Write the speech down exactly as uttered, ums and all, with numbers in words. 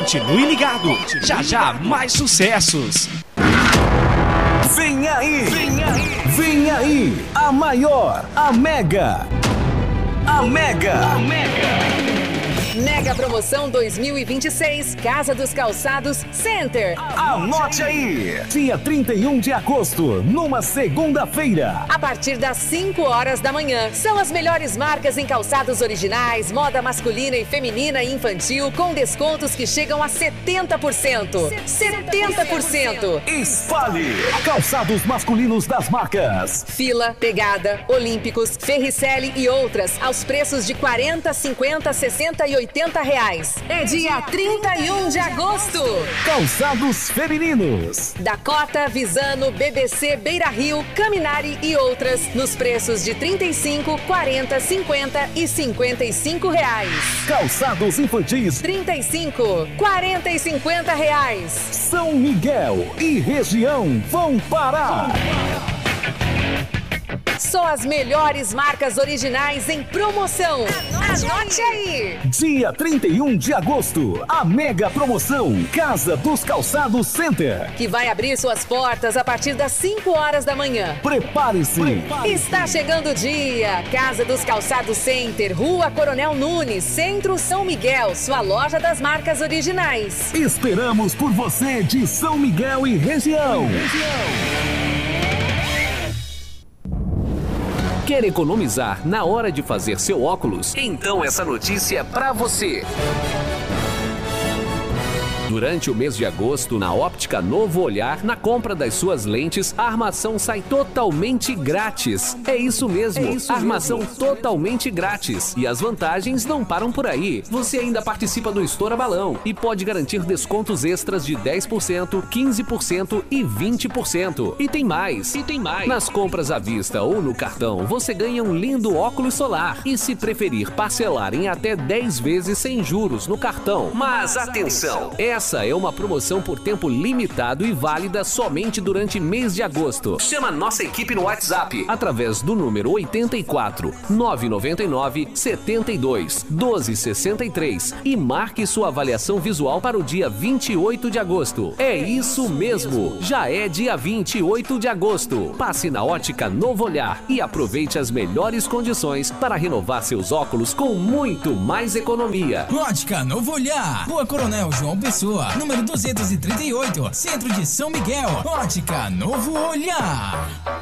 Continue ligado. Já já mais sucessos. Vem aí, vem aí, vem aí, a maior, a Mega, a Mega, a Mega. Mega Promoção dois mil e vinte e seis, Casa dos Calçados Center. Anote aí, dia trinta e um de agosto, numa segunda-feira. A partir das cinco horas da manhã, são as melhores marcas em calçados originais, moda masculina e feminina e infantil, com descontos que chegam a setenta por cento. setenta por cento. Espalhe calçados masculinos das marcas Fila, Pegada, Olímpicos, Ferricelli e outras, aos preços de quarenta, cinquenta, sessenta e oitenta reais. É dia trinta e um de agosto. Calçados femininos Dakota, Visano, B B C, Beira Rio, Caminari e outras, nos preços de trinta e cinco, quarenta, cinquenta e cinquenta e cinco reais. Calçados infantis trinta e cinco, quarenta e cinquenta reais. São Miguel e região vão parar. Só as melhores marcas originais em promoção. Anote, Anote aí. Dia trinta e um de agosto, a mega promoção Casa dos Calçados Center, que vai abrir suas portas a partir das cinco horas da manhã. Prepare-se. Prepare-se. Está chegando o dia. Casa dos Calçados Center, Rua Coronel Nunes, Centro São Miguel, sua loja das marcas originais. Esperamos por você de São Miguel e região. região. Quer economizar na hora de fazer seu óculos? Então essa notícia é pra você. Durante o mês de agosto, na Óptica Novo Olhar, na compra das suas lentes, a armação sai totalmente grátis. É isso mesmo, é isso armação mesmo. Totalmente grátis. E as vantagens não param por aí. Você ainda participa do Estoura Balão e pode garantir descontos extras de dez por cento, quinze por cento e vinte por cento. E tem mais, e tem mais. Nas compras à vista ou no cartão, você ganha um lindo óculos solar. E se preferir parcelar em até dez vezes sem juros no cartão. Mas atenção, é Essa é uma promoção por tempo limitado e válida somente durante mês de agosto. Chama nossa equipe no WhatsApp através do número oitenta e quatro, nove nove nove, setenta e dois, doze sessenta e três e marque sua avaliação visual para o dia vinte e oito de agosto. É isso mesmo, já é dia vinte e oito de agosto. Passe na Ótica Novo Olhar e aproveite as melhores condições para renovar seus óculos com muito mais economia. Ótica Novo Olhar, Rua Coronel João Pessoa, número duzentos e trinta e oito, Centro de São Miguel. Ótica Novo Olhar.